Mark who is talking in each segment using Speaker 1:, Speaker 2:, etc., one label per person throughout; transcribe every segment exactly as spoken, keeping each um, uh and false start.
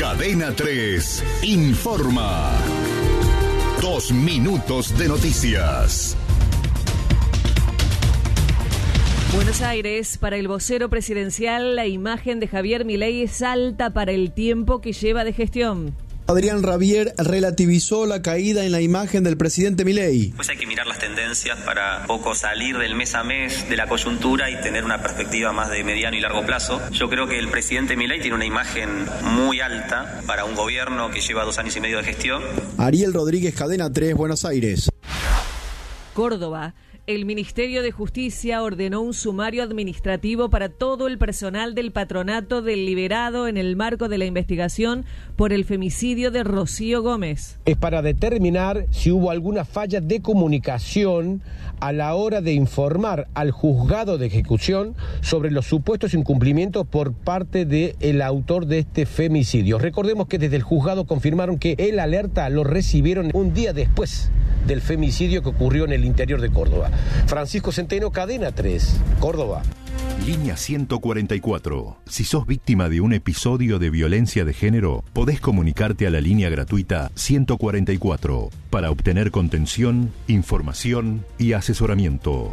Speaker 1: Cadena tres informa. Dos minutos de noticias.
Speaker 2: Buenos Aires, para el vocero presidencial, la imagen de Javier Milei es alta para el tiempo que lleva de gestión.
Speaker 3: Adrián Rabier relativizó la caída en la imagen del presidente Milei.
Speaker 4: Pues hay que mirar las tendencias para un poco salir del mes a mes de la coyuntura y tener una perspectiva más de mediano y largo plazo. Yo creo que el presidente Milei tiene una imagen muy alta para un gobierno que lleva dos años y medio de gestión.
Speaker 3: Ariel Rodríguez, Cadena tres, Buenos Aires.
Speaker 2: Córdoba. El Ministerio de Justicia ordenó un sumario administrativo para todo el personal del patronato del liberado en el marco de la investigación por el femicidio de Rocío Gómez.
Speaker 5: Es para determinar si hubo alguna falla de comunicación a la hora de informar al juzgado de ejecución sobre los supuestos incumplimientos por parte del autor de este femicidio. Recordemos que desde el juzgado confirmaron que el alerta lo recibieron un día después del femicidio que ocurrió en el interior de Córdoba. Francisco Centeno, Cadena tres, Córdoba.
Speaker 1: Línea ciento cuarenta y cuatro. Si sos víctima de un episodio de violencia de género, podés comunicarte a la línea gratuita ciento cuarenta y cuatro para obtener contención, información y asesoramiento.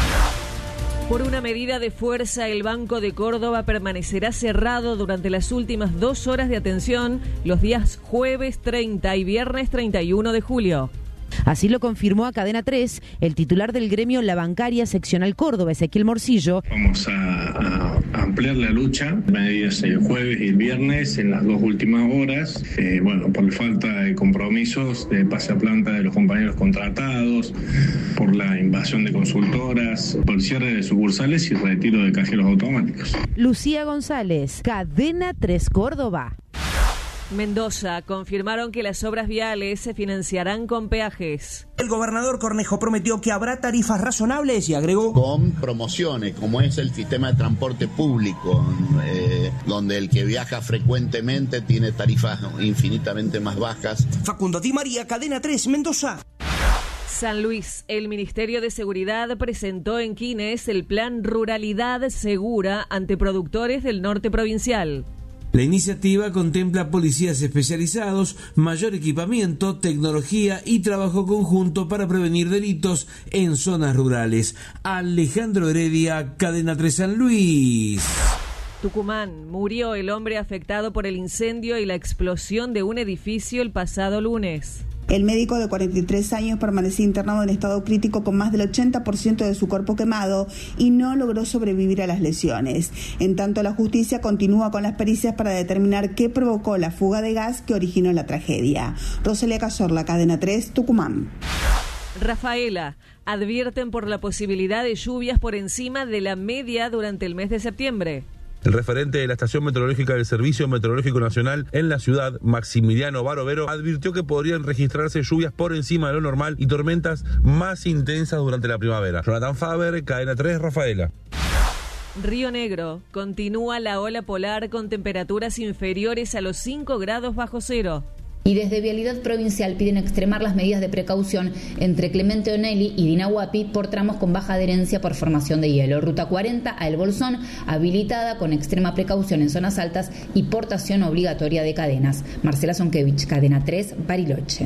Speaker 2: Por una medida de fuerza, el Banco de Córdoba permanecerá cerrado durante las últimas dos horas de atención los días jueves treinta y viernes treinta y uno de julio.
Speaker 6: Así lo confirmó a Cadena tres el titular del gremio La Bancaria Seccional Córdoba, Ezequiel Morcillo.
Speaker 7: Vamos a, a ampliar la lucha, medidas el jueves y el viernes en las dos últimas horas, eh, bueno, por falta de compromisos de pase a planta de los compañeros contratados, por la invasión de consultoras, por el cierre de sucursales y retiro de cajeros automáticos.
Speaker 6: Lucía González, Cadena tres Córdoba.
Speaker 2: Mendoza, confirmaron que las obras viales se financiarán con peajes.
Speaker 8: El gobernador Cornejo prometió que habrá tarifas razonables y agregó:
Speaker 9: con promociones, como es el sistema de transporte público, eh, donde el que viaja frecuentemente tiene tarifas infinitamente más bajas.
Speaker 8: Facundo Di María, Cadena tres, Mendoza.
Speaker 2: San Luis, el Ministerio de Seguridad presentó en Quines el plan Ruralidad Segura ante productores del norte provincial.
Speaker 10: La iniciativa contempla policías especializados, mayor equipamiento, tecnología y trabajo conjunto para prevenir delitos en zonas rurales. Alejandro Heredia, Cadena tres San Luis.
Speaker 2: Tucumán, murió el hombre afectado por el incendio y la explosión de un edificio el pasado lunes.
Speaker 11: El médico de cuarenta y tres años permanecía internado en estado crítico con más del ochenta por ciento de su cuerpo quemado y no logró sobrevivir a las lesiones. En tanto, la justicia continúa con las pericias para determinar qué provocó la fuga de gas que originó la tragedia. Rosalía Cazorla, Cadena tres, Tucumán.
Speaker 2: Rafaela, advierten por la posibilidad de lluvias por encima de la media durante el mes de septiembre.
Speaker 12: El referente de la Estación Meteorológica del Servicio Meteorológico Nacional en la ciudad, Maximiliano Barovero, advirtió que podrían registrarse lluvias por encima de lo normal y tormentas más intensas durante la primavera. Jonathan Faber, Cadena tres, Rafaela.
Speaker 2: Río Negro, continúa la ola polar con temperaturas inferiores a los cinco grados bajo cero.
Speaker 13: Y desde Vialidad Provincial piden extremar las medidas de precaución entre Clemente Onelli y Dinahuapi por tramos con baja adherencia por formación de hielo. Ruta cuarenta a El Bolsón, habilitada con extrema precaución en zonas altas y portación obligatoria de cadenas. Marcela Zonkevich, Cadena tres, Bariloche.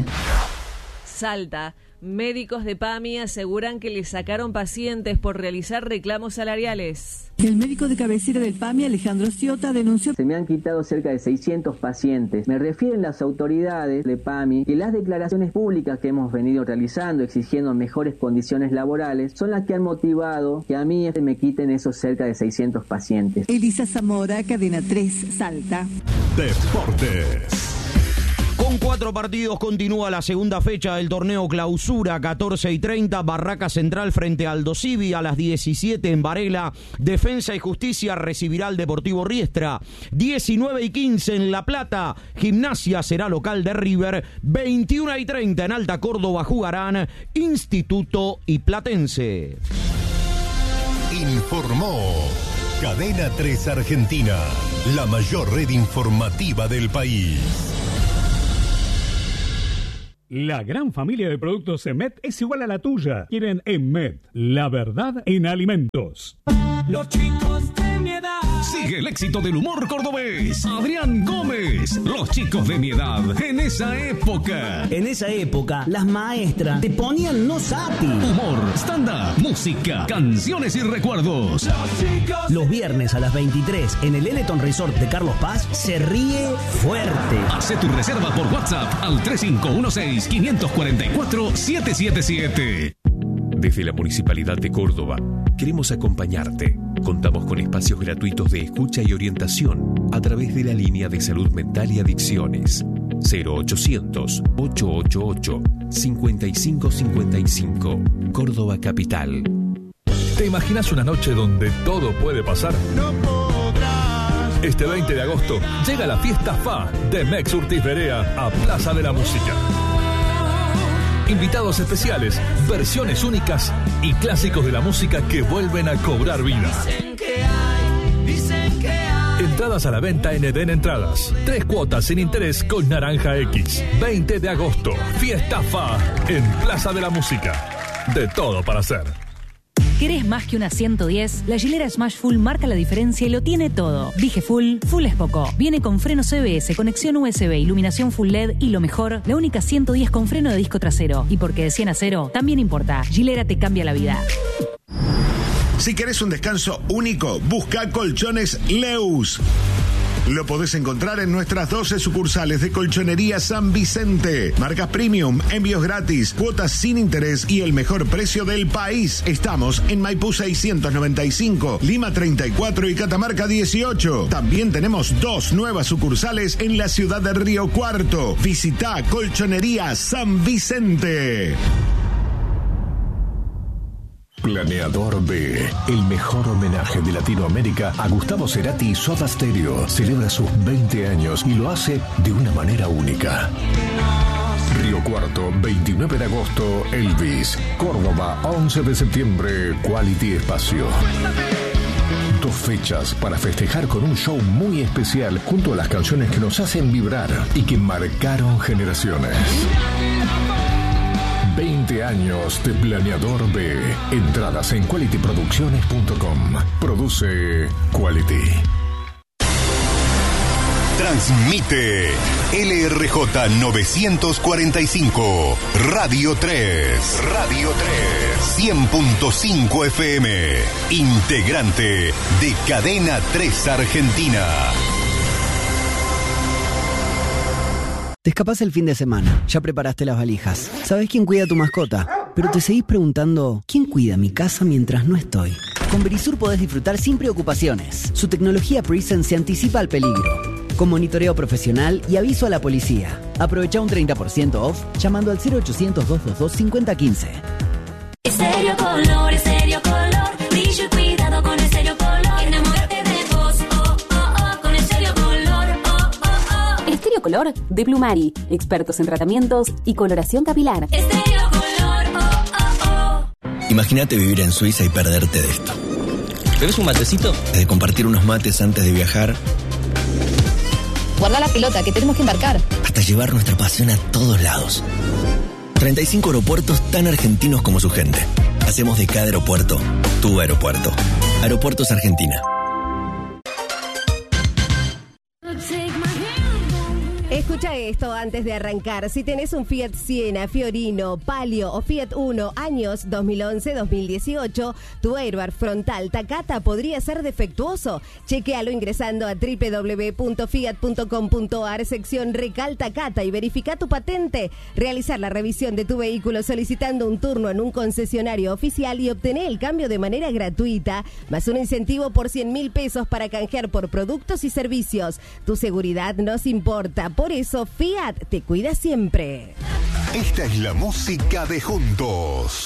Speaker 2: Salta. Médicos de PAMI aseguran que le sacaron pacientes por realizar reclamos salariales.
Speaker 14: El médico de cabecera del PAMI, Alejandro Sciota, denunció:
Speaker 15: se me han quitado cerca de seiscientos pacientes. Me refieren las autoridades de PAMI que las declaraciones públicas que hemos venido realizando exigiendo mejores condiciones laborales son las que han motivado que a mí me quiten esos cerca de seiscientos pacientes.
Speaker 14: Elisa Zamora, Cadena tres, Salta.
Speaker 1: Deportes.
Speaker 16: Con cuatro partidos continúa la segunda fecha del torneo Clausura, catorce y treinta, Barraca Central frente al Aldo Civi, a las diecisiete en Varela, Defensa y Justicia recibirá al Deportivo Riestra, diecinueve y quince en La Plata, Gimnasia será local de River, veintiuno y treinta en Alta Córdoba jugarán Instituto y Platense.
Speaker 1: Informó Cadena tres Argentina, la mayor red informativa del país.
Speaker 17: La gran familia de productos Emet es igual a la tuya. Quieren Emet, la verdad en alimentos.
Speaker 18: Los chicos de mi edad Sigue el éxito del humor cordobés. Adrián Gómez. Los chicos de mi edad. En esa época.
Speaker 19: En esa época, las maestras te ponían no sati.
Speaker 18: Humor, stand-up, música, canciones y recuerdos.
Speaker 19: Los viernes a las veintitrés en el Eleton Resort de Carlos Paz se ríe fuerte.
Speaker 18: Hace tu reserva por WhatsApp al tres cinco uno seis, cinco cuatro cuatro, siete siete siete.
Speaker 20: Desde la Municipalidad de Córdoba, queremos acompañarte. Contamos con espacios gratuitos de escucha y orientación a través de la línea de salud mental y adicciones cero ochocientos, ochocientos ochenta y ocho, cincuenta y cinco cincuenta y cinco, Córdoba Capital.
Speaker 21: ¿Te imaginas una noche donde todo puede pasar? No podrás. Este veinte de agosto llega la fiesta F A de Mex Urtiz Berea a Plaza de la Música. Invitados especiales, versiones únicas y clásicos de la música que vuelven a cobrar vida.
Speaker 22: Dicen que hay, dicen que hay.
Speaker 21: Entradas a la venta en Eden Entradas. Tres cuotas sin interés con Naranja X. veinte de agosto, fiesta F A en Plaza de la Música. De todo para hacer.
Speaker 23: ¿Querés más que una ciento diez? La Gilera Smash Full marca la diferencia y lo tiene todo. Dije Full, Full es poco. Viene con freno C B S, conexión U S B, iluminación Full L E D y lo mejor, la única ciento diez con freno de disco trasero. Y porque de cien a cero, también importa. Gilera te cambia la vida.
Speaker 24: Si querés un descanso único, busca Colchones Leus. Lo podés encontrar en nuestras doce sucursales de Colchonería San Vicente. Marcas premium, envíos gratis, cuotas sin interés y el mejor precio del país. Estamos en Maipú seiscientos noventa y cinco, Lima treinta y cuatro y Catamarca dieciocho. También tenemos dos nuevas sucursales en la ciudad de Río Cuarto. Visita Colchonería San Vicente.
Speaker 1: Planeador B, el mejor homenaje de Latinoamérica a Gustavo Cerati y Soda Stereo. Celebra sus veinte años y lo hace de una manera única. Río Cuarto, veintinueve de agosto, Elvis. Córdoba, once de septiembre, Quality Espacio. Dos fechas para festejar con un show muy especial junto a las canciones que nos hacen vibrar y que marcaron generaciones. veinte años de Planeador B. Entradas en quality producciones punto com. Produce Quality.
Speaker 25: Transmite L R J novecientos cuarenta y cinco, Radio tres. Radio tres. cien punto cinco F M. Integrante de Cadena tres Argentina.
Speaker 26: Te escapás el fin de semana, ya preparaste las valijas. ¿Sabés quién cuida a tu mascota? Pero te seguís preguntando, ¿quién cuida mi casa mientras no estoy? Con Verisur podés disfrutar sin preocupaciones. Su tecnología Presence se anticipa al peligro, con monitoreo profesional y aviso a la policía. Aprovecha un treinta por ciento off llamando al cero ochocientos, doscientos veintidós, cincuenta quince.
Speaker 22: Estéreo Color, Estéreo Color, brillo y cuidado con Estéreo Color. Enamórate de vos, oh, oh, oh, con Estéreo Color, oh, oh, oh.
Speaker 27: Estéreo Color de Plumari, expertos en tratamientos y coloración capilar.
Speaker 22: Estéreo Color, oh, oh, oh.
Speaker 28: Imagínate vivir en Suiza y perderte de esto. ¿Bebes un matecito? De compartir unos mates antes de viajar.
Speaker 27: Guarda la pelota, que tenemos que embarcar.
Speaker 28: Hasta llevar nuestra pasión a todos lados. treinta y cinco aeropuertos tan argentinos como su gente. Hacemos de cada aeropuerto tu aeropuerto. Aeropuertos Argentina.
Speaker 29: Escucha esto antes de arrancar. Si tenés un Fiat Siena, Fiorino, Palio o Fiat Uno, años dos mil once a dos mil dieciocho, tu airbag frontal Takata podría ser defectuoso. Chequealo ingresando a doble u doble u doble u punto fiat punto com punto a r, sección Recal Takata, y verifica tu patente. Realizar la revisión de tu vehículo solicitando un turno en un concesionario oficial y obtener el cambio de manera gratuita, más un incentivo por cien mil pesos para canjear por productos y servicios. Tu seguridad nos importa. Por eso Fiat te cuida siempre.
Speaker 1: Esta es la música de Juntos.